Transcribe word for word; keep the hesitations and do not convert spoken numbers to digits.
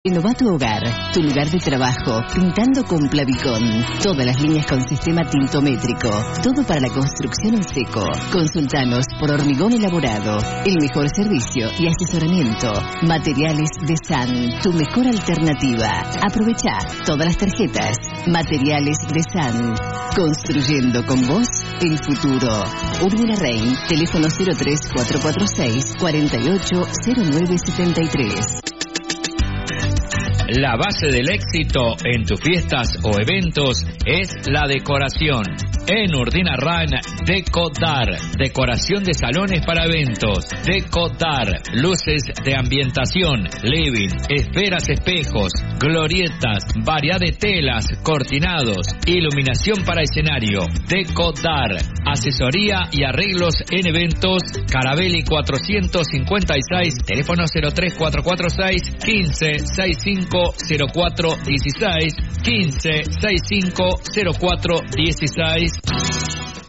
Renová tu hogar, tu lugar de trabajo, pintando con Plavicón. Todas las líneas con sistema tintométrico. Todo para la construcción en seco. Consultanos por hormigón elaborado. El mejor servicio y asesoramiento. Materiales de San, tu mejor alternativa. Aprovecha todas las tarjetas. Materiales de San. Construyendo con vos el futuro. Urbina Rein, teléfono cero tres cuatro cuatro seis, cuatro ocho cero nueve siete tres. La base del éxito en tus fiestas o eventos es la decoración. En Urdinarrain, Decodar, decoración de salones para eventos. Decodar, luces de ambientación, living, esferas, espejos, glorietas, variedad de telas, cortinados, iluminación para escenario. Decodar, asesoría y arreglos en eventos. Carabelli cuatrocientos cincuenta y seis, teléfono cero tres cuatro cuatro seis, quince, sesenta y cinco cero cuatro dieciséis, quince, sesenta y cinco cero cuatro dieciséis.